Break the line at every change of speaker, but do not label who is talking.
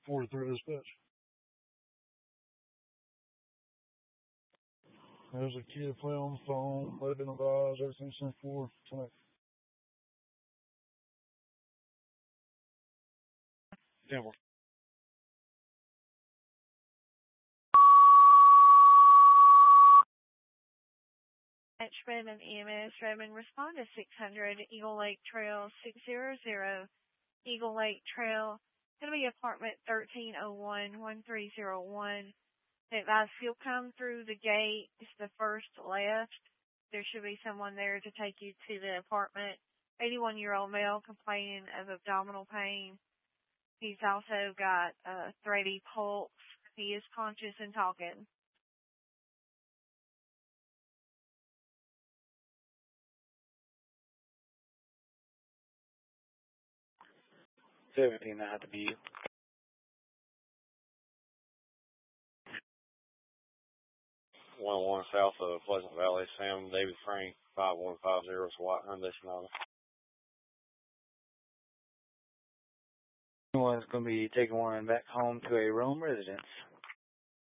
43 dispatch. There's a kid playing on the phone. Let it been advised. Everything's 10-4 tonight. Denver.
Redmond EMS, Redmond, respond to 600 Eagle Lake Trail 600 Eagle Lake Trail. It's going to be apartment 1301-1301. Advise if you'll come through the gate, it's the first left. There should be someone there to take you to the apartment. 81-year-old male complaining of abdominal pain. He's also got a thready pulse. He is conscious and talking.
That had to be you. 101 south of Pleasant Valley, Sam David Frank, 5150 SWAT Hyundai Sonata. One's going to be taking one back home to a Rome residence.